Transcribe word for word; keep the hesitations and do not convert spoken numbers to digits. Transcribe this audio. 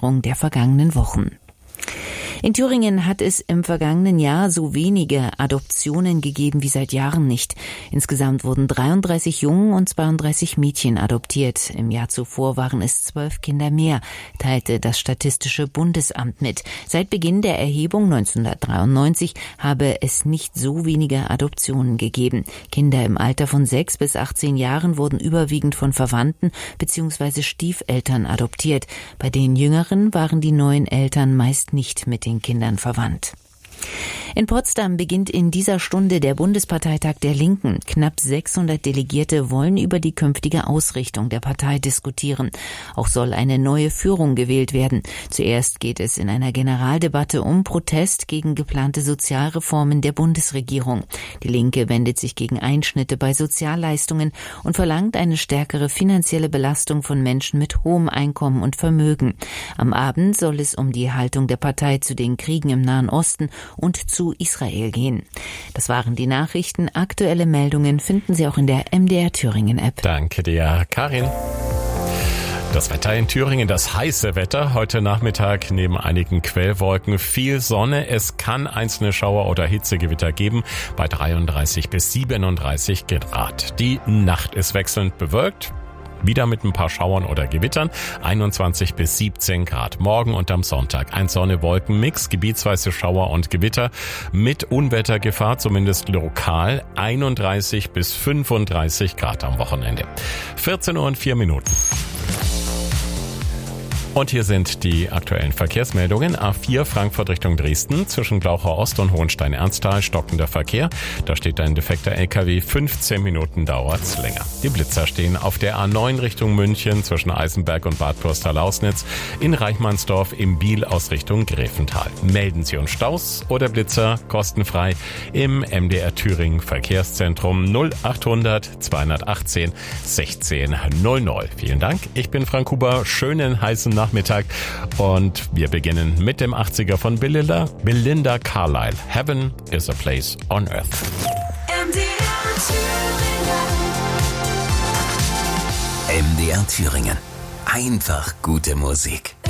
Veränderung der vergangenen Wochen. In Thüringen hat es im vergangenen Jahr so wenige Adoptionen gegeben wie seit Jahren nicht. Insgesamt wurden dreiunddreißig Jungen und zweiunddreißig Mädchen adoptiert. Im Jahr zuvor waren es zwölf Kinder mehr, teilte das Statistische Bundesamt mit. Seit Beginn der Erhebung neunzehnhundertdreiundneunzig habe es nicht so wenige Adoptionen gegeben. Kinder im Alter von sechs bis achtzehn Jahren wurden überwiegend von Verwandten bzw. Stiefeltern adoptiert. Bei den Jüngeren waren die neuen Eltern meist nicht mit den Kindern verwandt. In Potsdam beginnt in dieser Stunde der Bundesparteitag der Linken. Knapp sechshundert Delegierte wollen über die künftige Ausrichtung der Partei diskutieren. Auch soll eine neue Führung gewählt werden. Zuerst geht es in einer Generaldebatte um Protest gegen geplante Sozialreformen der Bundesregierung. Die Linke wendet sich gegen Einschnitte bei Sozialleistungen und verlangt eine stärkere finanzielle Belastung von Menschen mit hohem Einkommen und Vermögen. Am Abend soll es um die Haltung der Partei zu den Kriegen im Nahen Osten und zu Israel gehen. Das waren die Nachrichten. Aktuelle Meldungen finden Sie auch in der M D R Thüringen App. Danke dir, Karin. Das Wetter in Thüringen, das heiße Wetter. Heute Nachmittag neben einigen Quellwolken viel Sonne. Es kann einzelne Schauer oder Hitzegewitter geben bei dreiunddreißig bis siebenunddreißig Grad. Die Nacht ist wechselnd bewölkt. Wieder mit ein paar Schauern oder Gewittern, einundzwanzig bis siebzehn Grad. Morgen und am Sonntag ein Sonne-Wolken-Mix, gebietsweise Schauer und Gewitter mit Unwettergefahr, zumindest lokal, einunddreißig bis fünfunddreißig Grad am Wochenende. vierzehn Uhr und vier Minuten. Und hier sind die aktuellen Verkehrsmeldungen. A vier Frankfurt Richtung Dresden, zwischen Glauchau Ost und Hohenstein-Ernsthal stockender Verkehr. Da steht ein defekter L K W, fünfzehn Minuten dauert's länger. Die Blitzer stehen auf der A neun Richtung München, zwischen Eisenberg und Bad Purster-Lausnitz, in Reichmannsdorf im Biel aus Richtung Gräfental. Melden Sie uns Staus oder Blitzer kostenfrei im M D R Thüringen Verkehrszentrum null achthundert zweihundertachtzehn sechzehn null null. Vielen Dank, ich bin Frank Huber, schönen heißen Nachmittag. Nachmittag und wir beginnen mit dem achtziger von Belinda, Belinda Carlisle. Heaven is a place on earth. M D R Thüringen. M D R Thüringen. Einfach gute Musik.